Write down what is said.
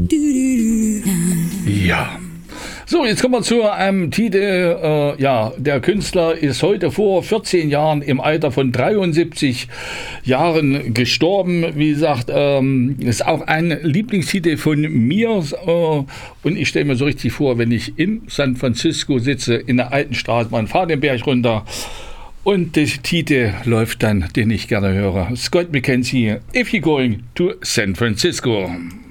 Ja. So, jetzt kommen wir zu einem Titel. Der Künstler ist heute vor 14 Jahren im Alter von 73 Jahren gestorben. Wie gesagt, ist auch ein Lieblingstitel von mir. Und ich stelle mir so richtig vor, wenn ich in San Francisco sitze, in der alten Straßenbahn, fahre den Berg runter und der Titel läuft dann, den ich gerne höre. Scott McKenzie, If You're Going to San Francisco.